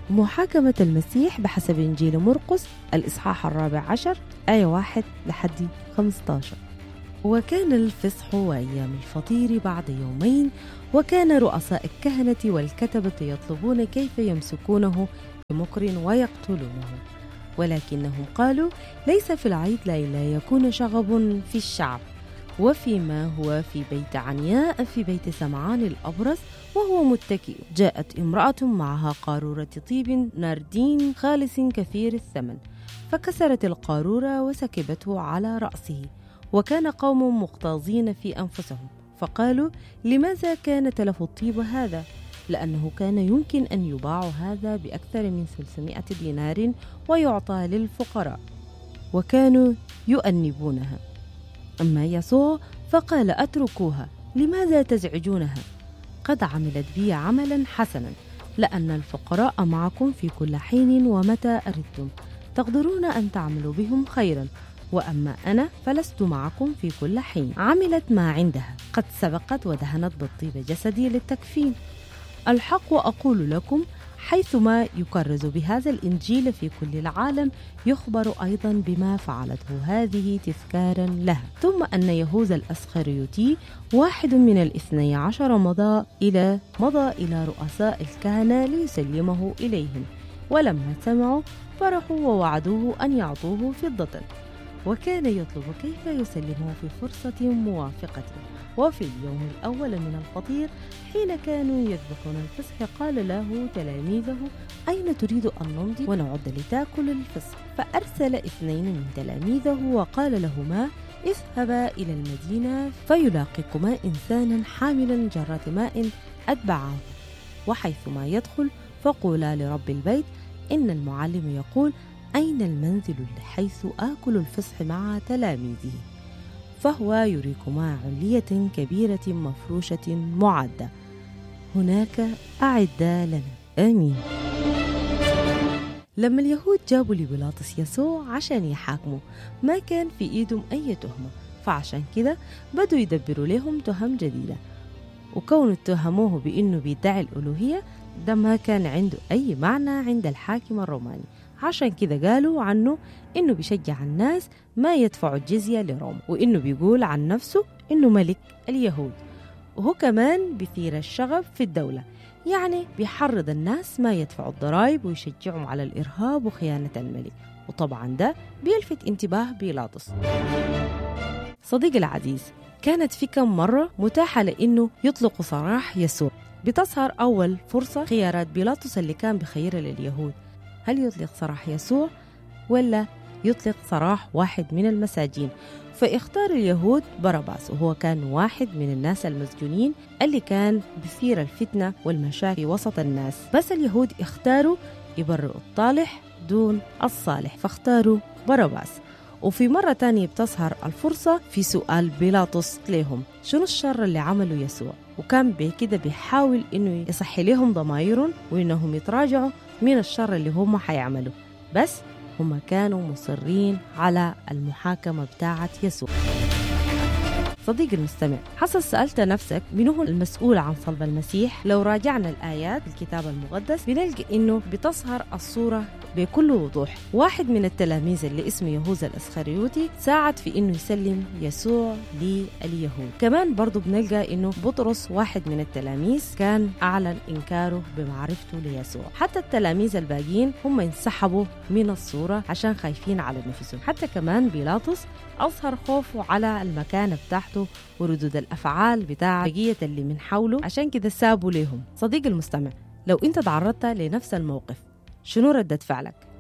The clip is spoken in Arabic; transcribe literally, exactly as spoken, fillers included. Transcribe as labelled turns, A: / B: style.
A: محاكمة المسيح بحسب إنجيل مرقس الإصحاح الرابع عشر آية واحد لحد خمسة عشر. وكان الفصح وأيام الفطير بعد يومين، وكان رؤساء الكهنة والكتبة يطلبون كيف يمسكونه بمكر ويقتلونه، ولكنهم قالوا: ليس في العيد لئلا يكون شغب في الشعب، وفيما هو في بيت عنياء في بيت سمعان الأبرص وهو متكئ، جاءت امرأة معها قارورة طيب ناردين خالص كثير الثمن، فكسرت القارورة وسكبته على رأسه. وكان قوم مغتاظين في أنفسهم، فقالوا: لماذا كان تلف الطيب هذا؟ لأنه كان يمكن أن يباع هذا بأكثر من ثلاثمائة دينار ويعطى للفقراء. وكانوا يؤنبونها. أما يسوع فقال: أتركوها، لماذا تزعجونها؟ قد عملت بي عملا حسنا، لأن الفقراء معكم في كل حين ومتى أردتم، تقدرون أن تعملوا بهم خيرا، وأما أنا فلست معكم في كل حين. عملت ما عندها، قد سبقت ودهنت بالطيب جسدي للتكفين. الحق أقول لكم، حيثما يكرز بهذا الإنجيل في كل العالم يخبر أيضا بما فعلته هذه تذكارا لها. ثم أن يهوذا الأسخريوطي واحد من الاثني عشر مضى إلى مضى إلى رؤساء الكهنة ليسلمه إليهم، ولما سمعوا فرحوا ووعدوه أن يعطوه فضة، وكان يطلب كيف يسلمه في فرصة موافقة. وفي اليوم الأول من الفطير حين كانوا يذبحون الفصح قال له تلاميذه: أين تريد أن نمضي ونعد لتأكل الفصح؟ فأرسل اثنين من تلاميذه وقال لهما: اذهبا إلى المدينة فيلاقيكما إنسانا حاملا جرة ماء أتبعاه، وحيثما يدخل فقولا لرب البيت: إن المعلم يقول: أين المنزل حيث آكل الفصح مع تلاميذه؟ فهو يريكما علية كبيرة مفروشة معدة، هناك أعدّا لنا. آمين. لما اليهود جابوا لبيلاطس يسوع عشان يحاكموا، ما كان في إيدهم أي تهمة، فعشان كده بدوا يدبروا لهم تهم جديدة، وكون اتهموه بأنه بيدعي الألوهية ده ما كان عنده أي معنى عند الحاكم الروماني. عشان كده قالوا عنه إنه بيشجع الناس ما يدفعوا الجزية لروما، وإنه بيقول عن نفسه إنه ملك اليهود، وهو كمان بيثير الشغب في الدولة، يعني بيحرض الناس ما يدفعوا الضرائب ويشجعهم على الإرهاب وخيانة الملك. وطبعا ده بيلفت انتباه بيلاطس. صديقي العزيز، كانت في كم مرة متاحة لأنه يطلق سراح يسوع. بتظهر أول فرصة خيارات بيلاطس اللي كان بخيرها لليهود: هل يطلق سراح يسوع ولا يطلق سراح واحد من المساجين؟ فاختار اليهود باراباس، وهو كان واحد من الناس المسجونين اللي كان بيثير الفتنة والمشاكل وسط الناس. بس اليهود اختاروا يبرئوا الطالح دون الصالح، فاختاروا باراباس. وفي مرة تانية بتظهر الفرصة في سؤال بيلاطس لهم: شنو الشر اللي عمله يسوع؟ وكان بكده بيحاول إنه يصحي لهم ضمائرهم وإنهم يتراجعوا من الشر اللي هم حيعملوا، بس هم كانوا مصرين على المحاكمة بتاعة يسوع. صديقي المستمع، حصل سألت نفسك من هو المسؤول عن صلب المسيح؟ لو راجعنا الآيات بالكتاب المقدس بنلقى إنه بتظهر الصورة بكل وضوح. واحد من التلاميذ اللي اسمه يهوذا الأسخريوطي ساعد في إنه يسلم يسوع لليهود. كمان برضو بنلقى إنه بطرس واحد من التلاميذ كان أعلن إنكاره بمعرفته ليسوع. حتى التلاميذ الباقيين هم انسحبوا من الصورة عشان خايفين على نفسهم. حتى كمان بيلاطس أظهر خوفه على المكانة بتاعته وردود الأفعال بتاع بقية اللي من حوله، عشان كده سابوا لهم. صديق المستمع، لو أنت تعرضت لنفس الموقف شنو ردة فعلك؟